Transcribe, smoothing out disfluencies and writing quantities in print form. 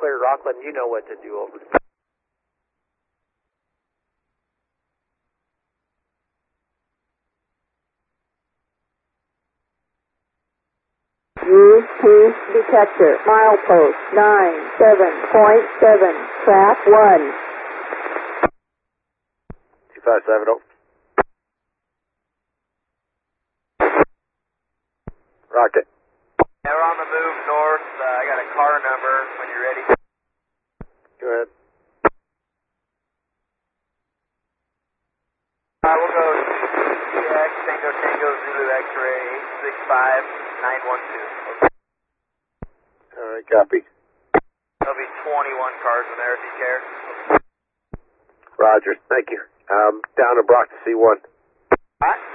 clear, Rockland. You know what to do, over. U2 detector, milepost 97.7, track 1. 2570. Rocket. Yeah, we're on the move north. I got a car number when you're ready. Go ahead. We'll go CX, Tango Tango Zulu X-ray 865912. All right, copy. There'll be 21 cars in there if you care. Roger, thank you. Down to Brock to C1. Alright.